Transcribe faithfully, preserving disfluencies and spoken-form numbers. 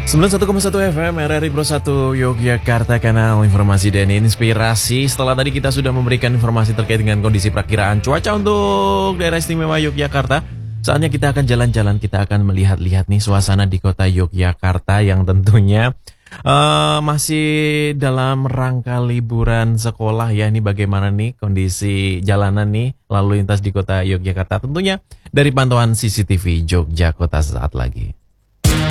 sembilan puluh satu koma satu F M R R I Pro satu Yogyakarta, kanal informasi dan inspirasi. Setelah tadi kita sudah memberikan informasi terkait dengan kondisi perakiraan cuaca untuk daerah istimewa Yogyakarta, saatnya kita akan jalan-jalan, kita akan melihat-lihat nih suasana di kota Yogyakarta yang tentunya uh, masih dalam rangka liburan sekolah ya. Ini bagaimana nih kondisi jalanan nih lalu lintas di kota Yogyakarta, tentunya dari pantauan C C T V Jogja Kota saat lagi.